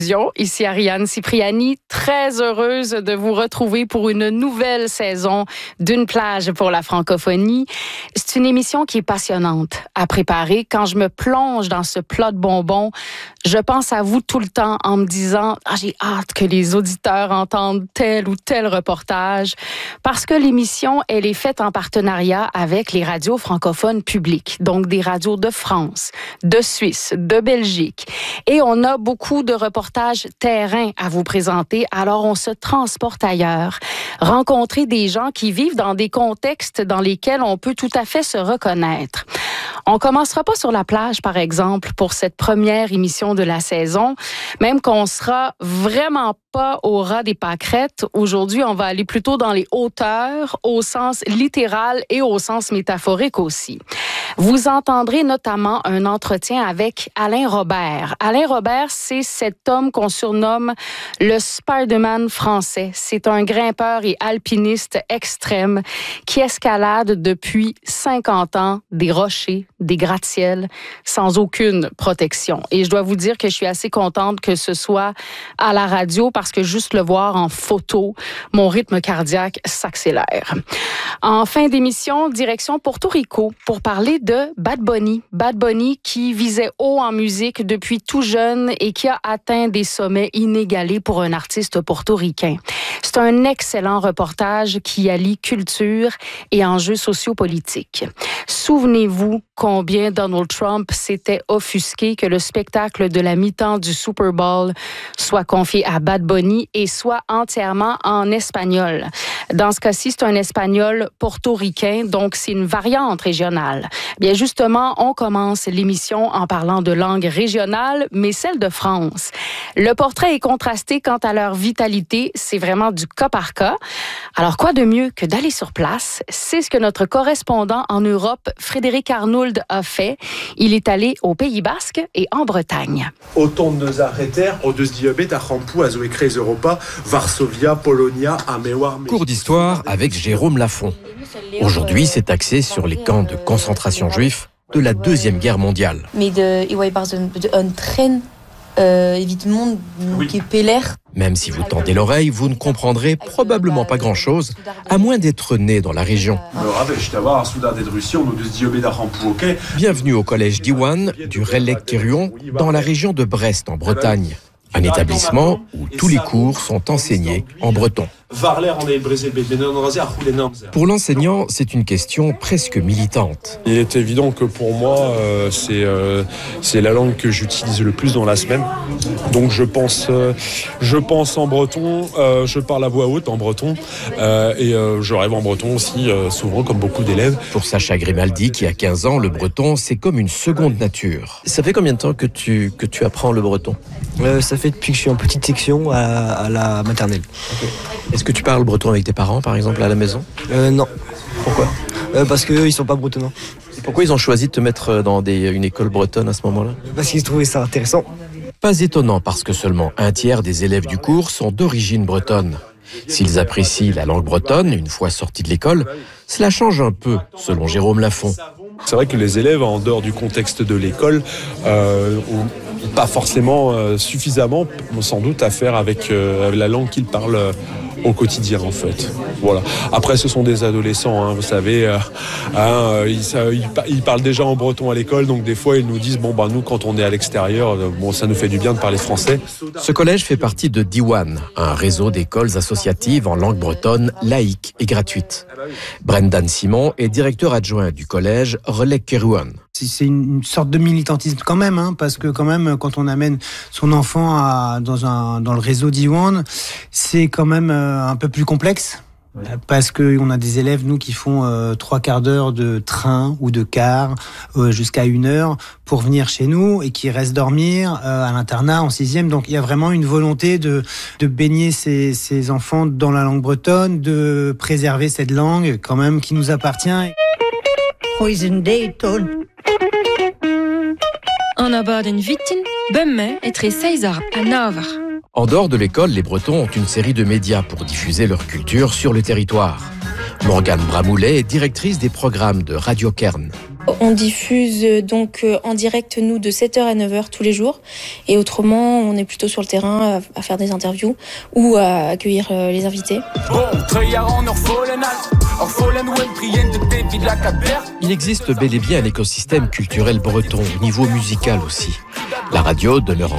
Ici Ariane Cipriani, très heureuse de vous retrouver pour une nouvelle saison d'Une plage pour la francophonie. C'est une émission qui est passionnante à préparer. Quand je me plonge dans ce plat de bonbons, je pense à vous tout le temps en me disant « j'ai hâte que les auditeurs entendent tel ou tel reportage » parce que l'émission, elle est faite en partenariat avec les radios francophones publiques, donc des radios de France, de Suisse, de Belgique. Et on a beaucoup de reportages terrain à vous présenter, alors on se transporte ailleurs. Rencontrer des gens qui vivent dans des contextes dans lesquels on peut tout à fait se reconnaître. On commencera pas sur la plage, par exemple, pour cette première émission de la saison, même qu'on sera vraiment pas au ras des pâquerettes. Aujourd'hui, on va aller plutôt dans les hauteurs, au sens littéral et au sens métaphorique aussi. Vous entendrez notamment un entretien avec Alain Robert. Alain Robert, c'est cet homme qu'on surnomme le Spider-Man français. C'est un grimpeur et alpiniste extrême qui escalade depuis 50 ans des rochers, des gratte-ciels, sans aucune protection. Et je dois vous dire que je suis assez contente que ce soit à la radio parce que juste le voir en photo, mon rythme cardiaque s'accélère. En fin d'émission, direction Porto Rico pour parler de Bad Bunny. Bad Bunny qui visait haut en musique depuis tout jeune et qui a atteint des sommets inégalés pour un artiste portoricain. C'est un excellent reportage qui allie culture et enjeux sociopolitiques. Souvenez-vous combien Donald Trump s'était offusqué que le spectacle de la mi-temps du Super Bowl soit confié à Bad Bunny et soit entièrement en espagnol. Dans ce cas-ci, c'est un espagnol portoricain, donc c'est une variante régionale. Bien justement, on commence l'émission en parlant de langue régionale, mais celle de France. Le portrait est contrasté quant à leur vitalité, c'est vraiment du cas par cas. Alors quoi de mieux que d'aller sur place? C'est ce que notre correspondant en Europe, Frédéric Arnould, a fait. Il est allé au Pays Basque et en Bretagne. Autant de nos arrêter, au deux diabète à Rampou, à Zoécré, Europa, Varsovia, Polonia, Améoir. Cours d'histoire avec Jérôme Lafont. Aujourd'hui, c'est axé sur les camps de concentration juifs de la Deuxième Guerre mondiale. Même si vous tendez l'oreille, vous ne comprendrez probablement pas grand-chose, à moins d'être né dans la région. Bienvenue au collège d'Iwan, du Rellec-Kéruon, dans la région de Brest, en Bretagne. Un établissement où tous les cours sont enseignés en breton. Pour l'enseignant, c'est une question presque militante. Il est évident que pour moi, c'est la langue que j'utilise le plus dans la semaine. Donc je pense en breton, je parle à voix haute en breton et je rêve en breton aussi, souvent comme beaucoup d'élèves. Pour Sacha Grimaldi, qui a 15 ans, le breton, c'est comme une seconde nature. Ça fait combien de temps que tu apprends le breton ? Ça fait depuis que je suis en petite section à la maternelle. Okay. Est-ce que tu parles breton avec tes parents, par exemple, à la maison ? Non. Pourquoi ? Parce qu'eux, ils sont pas bretonnants. Et pourquoi ils ont choisi de te mettre dans une école bretonne à ce moment-là ? Parce qu'ils trouvaient ça intéressant. Pas étonnant, parce que seulement un tiers des élèves du cours sont d'origine bretonne. S'ils apprécient la langue bretonne, une fois sortis de l'école, cela change un peu, selon Jérôme Lafont. C'est vrai que les élèves, en dehors du contexte de l'école, ont pas forcément suffisamment, sans doute, à faire avec la langue qu'ils parlent au quotidien, en fait. Voilà. Après, ce sont des adolescents, vous savez, ils parlent déjà en breton à l'école, donc des fois, ils nous disent, nous, quand on est à l'extérieur, ça nous fait du bien de parler français. Ce collège fait partie de Diwan, un réseau d'écoles associatives en langue bretonne, laïque et gratuite. Brendan Simon est directeur adjoint du collège Rellec-Kéruon. C'est une sorte de militantisme quand même, parce que quand même, quand on amène son enfant dans le réseau d'Iwan, c'est quand même un peu plus complexe. Ouais. Parce qu'on a des élèves, nous, qui font 3 quarts d'heure de train ou de car jusqu'à 1 heure pour venir chez nous et qui restent dormir à l'internat en 6e. Donc il y a vraiment une volonté de baigner ces enfants dans la langue bretonne, de préserver cette langue quand même qui nous appartient. En dehors de l'école, les Bretons ont une série de médias pour diffuser leur culture sur le territoire. Morgane Bramoulet est directrice des programmes de Radio Kern. On diffuse donc en direct, nous, de 7h à 9h tous les jours. Et autrement, on est plutôt sur le terrain à faire des interviews ou à accueillir les invités. Il existe bel et bien un écosystème culturel breton, au niveau musical aussi. La radio demeure